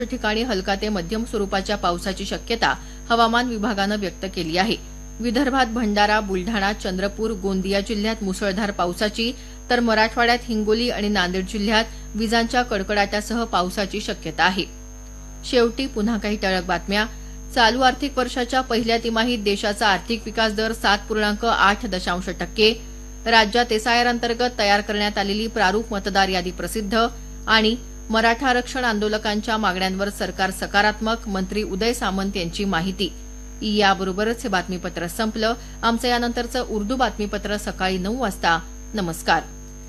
ठिकाणी हलका ते मध्यम स्वरूपाच्या पावसाची शक्यता हवामान विभागानं व्यक्त केली आहे. विदर्भात भंडारा, बुलढाणा, चंद्रपूर, गोंदिया जिल्ह्यात मुसळधार पावसाची तर मराठवाड्यात हिंगोली आणि नांदेड जिल्ह्यात विजांच्या कडकडाटासह पावसाची शक्यता आहे. शेवटी पुन्हा काही ठळक बातम्या. चालू आर्थिक वर्षाच्या पहिल्या तिमाहीत देशाचा आर्थिक विकास दर 7.8%. राज्यात एसआयआर अंतर्गत तयार करण्यात आलेली प्रारूप मतदार यादी प्रसिद्ध. आणि मराठा आरक्षण आंदोलकांच्या मागण्यांवर सरकार सकारात्मक, मंत्री उदय सामंत यांची माहिती. याबरोबरच हे बातमीपत्र संपलं. आमचं यानंतरचं उर्दू बातमीपत्र सकाळी 9 वाजता. नमस्कार.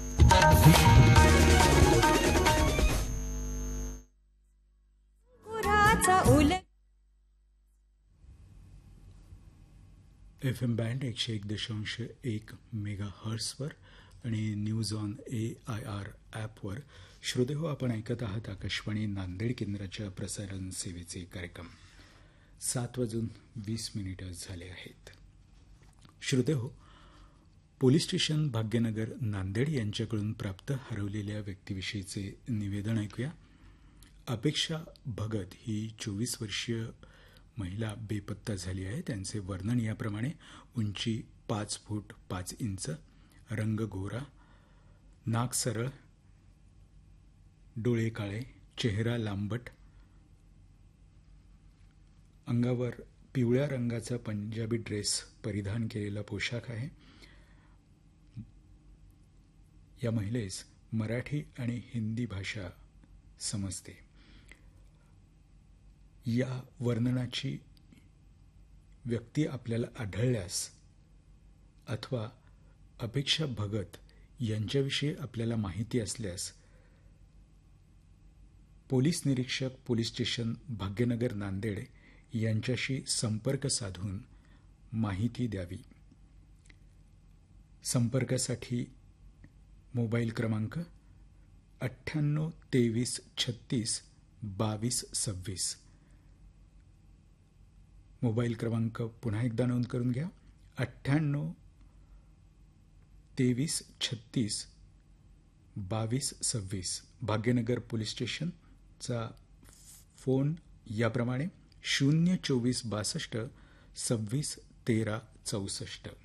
FM बँड 101.1 मेगाहर्ट्झवर आणि न्यूज ऑन AIR ॲपवर श्रोतेहो आपण ऐकत आहात आकाशवाणी नांदेड केंद्राच्या प्रसारण सेवेचे कार्यक्रम. 7:20 झाले आहेत. श्रोतेहो, पोलीस स्टेशन भाग्यनगर नांदेड यांच्याकडून प्राप्त हरवलेल्या व्यक्तीविषयीचे निवेदन ऐकूया. अपेक्षा भगत ही 24 वर्षीय महिला बेपत्ता झाली आहे. त्यांचे वर्णन याप्रमाणे: उंची 5 फूट 5 इंच, रंग गोरा, नाक सरळ, डोळे काळे, चेहरा लांबट, अंगावर पिवळ्या रंगाचा पंजाबी ड्रेस परिधान केलेला पोशाख आहे. या महिलेस मराठी आणि हिंदी भाषा समजते. या वर्णनाची व्यक्ती आपल्याला आढळल्यास अथवा अपेक्षा भगत यांच्याविषयी आपल्याला माहिती असल्यास पोलीस निरीक्षक पोलीस स्टेशन भाग्यनगर नांदेड यांच्याशी संपर्क साधून माहिती द्यावी. संपर्कासाठी मोबाईल क्रमांक 98 23 36 22 26. मोबाईल क्रमांक पुन्हा एकदा नोंद करून घ्या. 98 23 36 22 26. भाग्यनगर पोलीस स्टेशनचा फोन याप्रमाणे 024 62 26 13 64.